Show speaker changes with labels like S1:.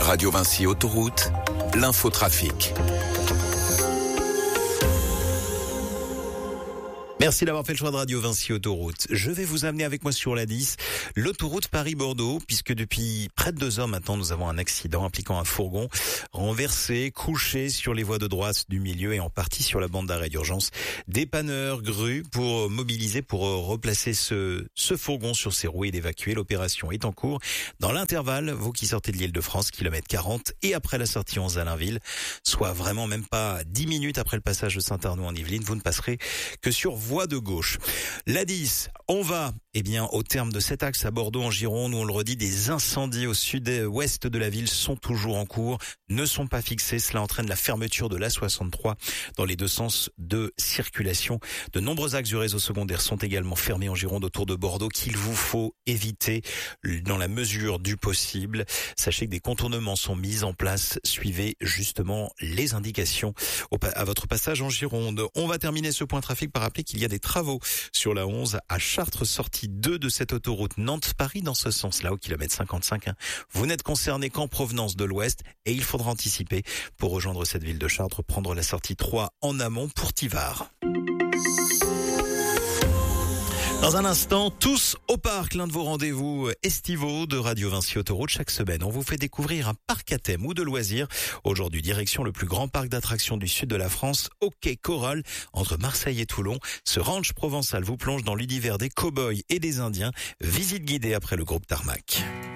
S1: Radio Vinci Autoroute, l'infotrafic.
S2: Merci d'avoir fait le choix de Radio Vinci Autoroute. Je vais vous amener avec moi sur la 10, l'autoroute Paris-Bordeaux, puisque depuis près de 2 heures maintenant, nous avons un accident impliquant un fourgon renversé, couché sur les voies de droite du milieu et en partie sur la bande d'arrêt d'urgence. Dépanneurs, grues pour mobiliser, pour replacer ce fourgon sur ses roues et l'évacuer. L'opération est en cours. Dans l'intervalle, vous qui sortez de l'Île-de-France, kilomètre 40, et après la sortie 11 à Allainville, soit vraiment même pas 10 minutes après le passage de Saint-Arnaud en Yvelines, vous ne passerez que sur voie de gauche. La 10, on va au terme de cet axe à Bordeaux en Gironde, où on le redit, des incendies au sud-ouest de la ville sont toujours en cours, ne sont pas fixés. Cela entraîne la fermeture de l'A63 dans les deux sens de circulation. De nombreux axes du réseau secondaire sont également fermés en Gironde autour de Bordeaux, qu'il vous faut éviter dans la mesure du possible. Sachez que des contournements sont mis en place. Suivez justement les indications à votre passage en Gironde. On va terminer ce point trafic par rappeler qu'il y a des travaux sur la 11 à Chartres, sortie 2 de cette autoroute Nantes-Paris dans ce sens-là, au kilomètre 55. Vous n'êtes concerné qu'en provenance de l'ouest et il faudra anticiper pour rejoindre cette ville de Chartres, prendre la sortie 3 en amont pour Tivars. Dans un instant, tous au parc, l'un de vos rendez-vous estivaux de Radio Vinci Autoroute. Chaque semaine, on vous fait découvrir un parc à thème ou de loisirs. Aujourd'hui, direction le plus grand parc d'attractions du sud de la France, au Quai Coral, entre Marseille et Toulon. Ce ranch provençal vous plonge dans l'univers des cow-boys et des Indiens. Visite guidée après le groupe Tarmac.